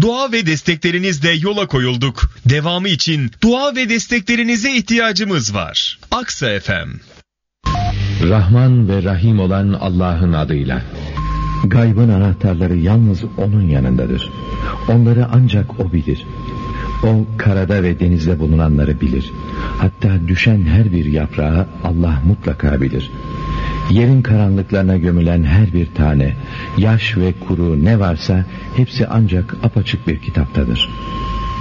Dua ve desteklerinizle yola koyulduk. Devamı için dua ve desteklerinize ihtiyacımız var. Aksa FM. Rahman ve Rahim olan Allah'ın adıyla. Gaybın anahtarları yalnız O'nun yanındadır. Onları ancak O bilir. O karada ve denizde bulunanları bilir. Hatta düşen her bir yaprağı Allah mutlaka bilir. Yerin karanlıklarına gömülen her bir tane, yaş ve kuru ne varsa hepsi ancak apaçık bir kitaptadır.